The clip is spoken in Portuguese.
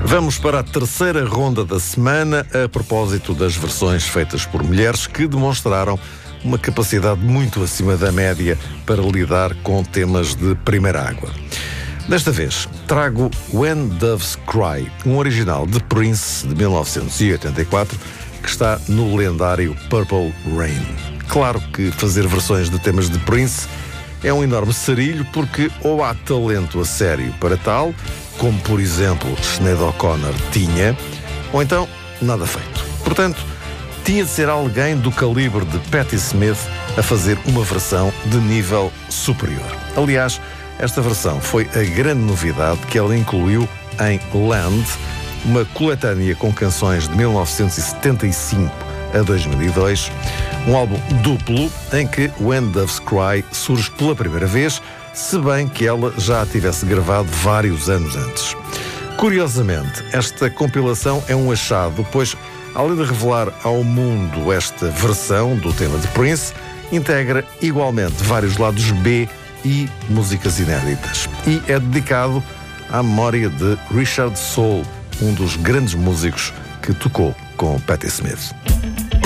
Vamos para a terceira ronda da semana a propósito das versões feitas por mulheres que demonstraram uma capacidade muito acima da média para lidar com temas de primeira água. Desta vez, trago When Doves Cry, um original de Prince de 1984, que está no lendário Purple Rain. Claro que fazer versões de temas de Prince é um enorme sarilho, porque ou há talento a sério para tal, como por exemplo Sinéad O'Connor tinha, ou então nada feito. Portanto, tinha de ser alguém do calibre de Patti Smith a fazer uma versão de nível superior. Aliás, esta versão foi a grande novidade que ela incluiu em Land, uma coletânea com canções de 1975 a 2002, um álbum duplo em que When Doves Cry surge pela primeira vez, se bem que ela já a tivesse gravado vários anos antes. Curiosamente, esta compilação é um achado, pois, além de revelar ao mundo esta versão do tema de Prince, integra igualmente vários lados B e músicas inéditas. E é dedicado à memória de Richard Soul, um dos grandes músicos que tocou com Patti Smith.